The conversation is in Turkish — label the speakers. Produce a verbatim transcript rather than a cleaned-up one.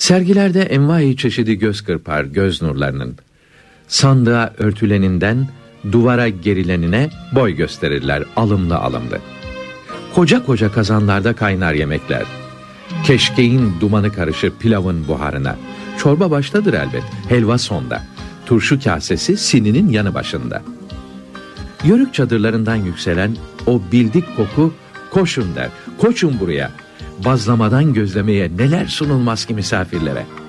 Speaker 1: Sergilerde envai çeşidi göz kırpar göz nurlarının. Sandığa örtüleninden duvara gerilenine boy gösterirler alımlı alımlı. Koca koca kazanlarda kaynar yemekler. Keşkeğin dumanı karışır pilavın buharına. Çorba baştadır elbet, helva sonda. Turşu kasesi sininin yanı başında. Yörük çadırlarından yükselen o bildik koku koşun der. Koşun buraya. Bazlamadan gözlemeye neler sunulmaz ki misafirlere.